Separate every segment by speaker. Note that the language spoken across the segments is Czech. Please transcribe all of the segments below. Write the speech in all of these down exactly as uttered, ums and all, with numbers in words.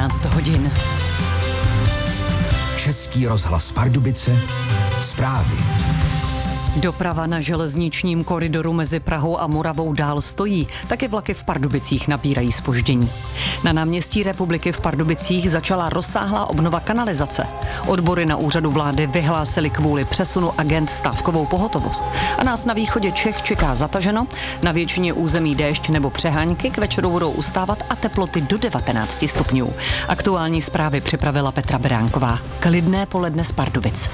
Speaker 1: jedenáct hodin.
Speaker 2: Český rozhlas Pardubice, zprávy.
Speaker 1: Doprava na železničním koridoru mezi Prahou a Moravou dál stojí, taky vlaky v Pardubicích nabírají zpoždění. Na náměstí Republiky v Pardubicích začala rozsáhlá obnova kanalizace. Odbory na úřadu vlády vyhlásily kvůli přesunu agent stávkovou pohotovost. A nás na východě Čech čeká zataženo, na většině území déšť nebo přehánky, k večeru budou ustávat a teploty do devatenáct stupňů. Aktuální zprávy připravila Petra Beránková. Klidné poledne z Pardubic.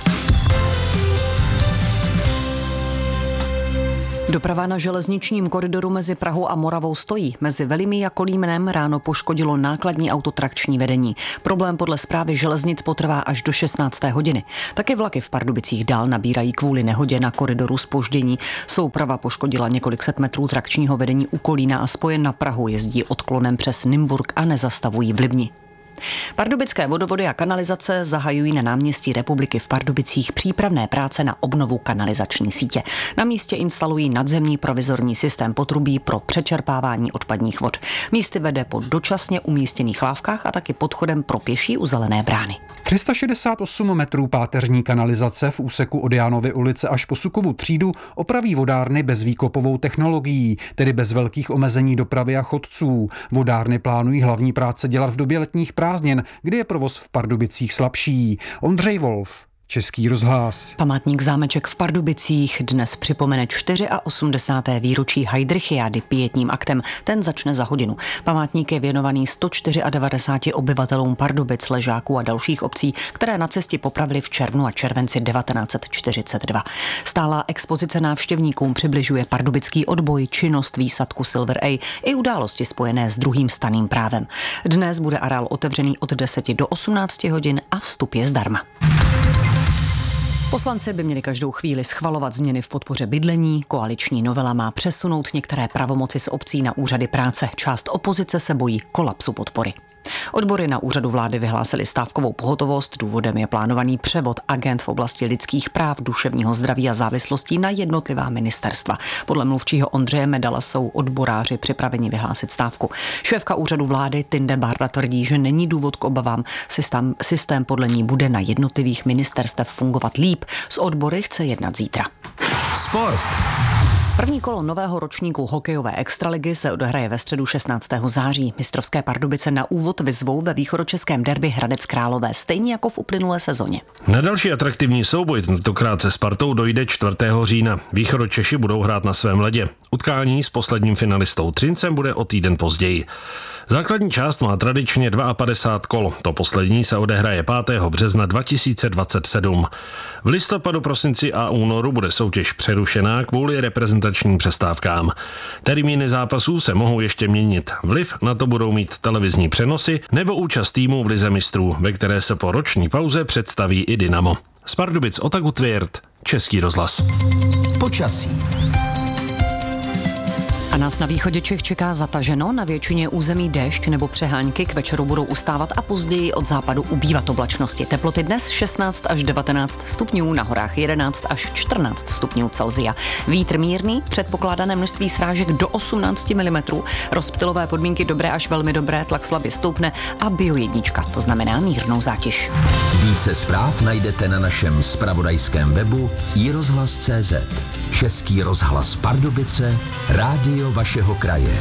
Speaker 1: Doprava na železničním koridoru mezi Prahou a Moravou stojí. Mezi Velimi a Kolínem ráno poškodilo nákladní auto trakční vedení. Problém podle správy železnic potrvá až do šestnácté hodiny. Taky vlaky v Pardubicích dál nabírají kvůli nehodě na koridoru zpoždění. Souprava poškodila několik set metrů trakčního vedení u Kolína a spojen na Prahu jezdí odklonem přes Nymburk a nezastavují v Libni. Pardubické vodovody a kanalizace zahajují na náměstí Republiky v Pardubicích přípravné práce na obnovu kanalizační sítě. Na místě instalují nadzemní provizorní systém potrubí pro přečerpávání odpadních vod. Místy vede po dočasně umístěných lávkách a taky podchodem pro pěší u Zelené brány.
Speaker 3: tři sta šedesát osm metrů páteřní kanalizace v úseku od Jánovy ulice až po Sukovu třídu opraví vodárny bezvýkopovou technologií, tedy bez velkých omezení dopravy a chodců. Vodárny plánují hlavní práce dělat v době letních prázdnin, kdy je provoz v Pardubicích slabší. Ondřej Wolf, Český rozhlas.
Speaker 1: Památník zámeček v Pardubicích dnes připomene osmdesáté čtvrté výročí Heidrichiády pietním aktem. Ten začne za hodinu. Památník je věnovaný sto devadesát čtyři obyvatelům Pardubic, Ležáků a dalších obcí, které na cestě popravili v červnu a červenci devatenáct set čtyřicet dva. Stálá expozice návštěvníkům přibližuje pardubický odboj, činnost výsadku Silver A i události spojené s druhým stanným právem. Dnes bude areál otevřený od deseti do osmnácti hodin a vstup je zdarma. Poslanci by měli každou chvíli schvalovat změny v podpoře bydlení. Koaliční novela má přesunout některé pravomoci z obcí na úřady práce. Část opozice se bojí kolapsu podpory. Odbory na úřadu vlády vyhlásily stávkovou pohotovost. Důvodem je plánovaný převod agent v oblasti lidských práv, duševního zdraví a závislostí na jednotlivá ministerstva. Podle mluvčího Ondřeje Medala jsou odboráři připraveni vyhlásit stávku. Šéfka úřadu vlády Tinde Bárta tvrdí, že není důvod k obavám. Systém, systém podle ní bude na jednotlivých ministerstev fungovat líp. S odbory chce jednat zítra.
Speaker 2: Sport.
Speaker 1: První kolo nového ročníku hokejové extraligy se odehraje ve středu šestnáctého září. Mistrovské Pardubice na úvod vyzvou ve východočeském derby Hradec Králové, stejně jako v uplynulé sezóně.
Speaker 4: Na další atraktivní souboj tentokrát se Spartou dojde čtvrtého října. Východočeši budou hrát na svém ledě. Utkání s posledním finalistou Třincem bude o týden později. Základní část má tradičně padesát dva kol. To poslední se odehraje pátého března dva tisíce dvacet sedm. V listopadu, prosinci a únoru bude soutěž přerušená kvůli reprezentačním přestávkám. Termíny zápasů se mohou ještě měnit. Vliv na to budou mít televizní přenosy nebo účast týmů v lize mistrů, ve které se po roční pauze představí i Dynamo. Z Pardubic Otaku Tvěrt, Český rozhlas.
Speaker 2: Počasí.
Speaker 1: A nás na východě Čech čeká zataženo, na většině území déšť nebo přehánky, k večeru budou ustávat a později od západu ubývat oblačnosti. Teploty dnes šestnáct až devatenáct stupňů, na horách jedenáct až čtrnáct stupňů Celsia. Vítr mírný, předpokládané množství srážek do osmnáct milimetrů, rozptylové podmínky dobré až velmi dobré, tlak slabě stoupne a biojednička, to znamená mírnou zátěž.
Speaker 2: Více zpráv najdete na našem zpravodajském webu i rozhlas tečka cé zet. Český rozhlas Pardubice, rádio vašeho kraje.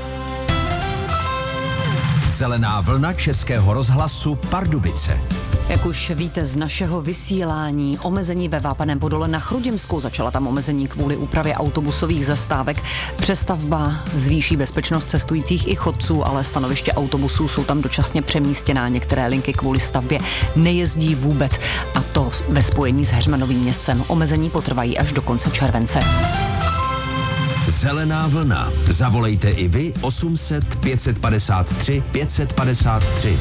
Speaker 2: Zelená vlna Českého rozhlasu Pardubice.
Speaker 1: Jak už víte z našeho vysílání, omezení ve Vápeném Podole na Chrudimsku, začala tam omezení kvůli úpravě autobusových zastávek. Přestavba zvýší bezpečnost cestujících i chodců, ale stanoviště autobusů jsou tam dočasně přemístěná. Některé linky kvůli stavbě nejezdí vůbec, a to ve spojení s Heřmanovým městcem. Omezení potrvají až do konce července.
Speaker 2: Zelená vlna. Zavolejte i vy osm set pět padesát tři pět padesát tři.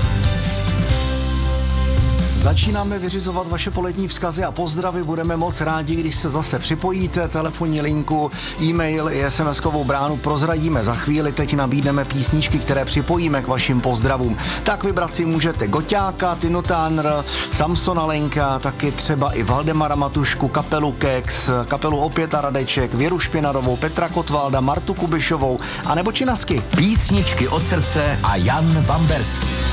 Speaker 5: Začínáme vyřizovat vaše polední vzkazy a pozdravy. Budeme moc rádi, když se zase připojíte. Telefonní linku, e-mail i es em eskovou bránu prozradíme za chvíli. Teď nabídneme písničky, které připojíme k vašim pozdravům. Tak vybrat si můžete Goťáka, Tinu Tánr, Samsona Lenka, taky třeba i Valdemara Matušku, kapelu Kex, kapelu Opět a Radeček, Věru Špinarovou, Petra Kotvalda, Martu Kubišovou a nebo Činasky.
Speaker 2: Písničky od srdce a Jan Vamberský.